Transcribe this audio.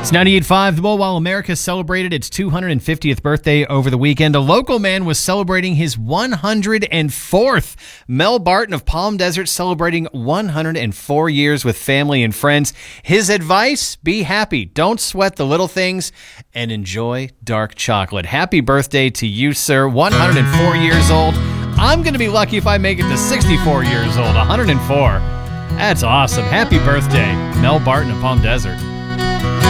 It's 98.5 The Bull. While America celebrated its 250th birthday over the weekend, a local man was celebrating his 104th. Mel Barton of Palm Desert celebrating 104 years with family and friends. His advice, be happy. Don't sweat the little things and enjoy dark chocolate. Happy birthday to you, sir. 104 years old. I'm going to be lucky if I make it to 64 years old. 104. That's awesome. Happy birthday, Mel Barton of Palm Desert.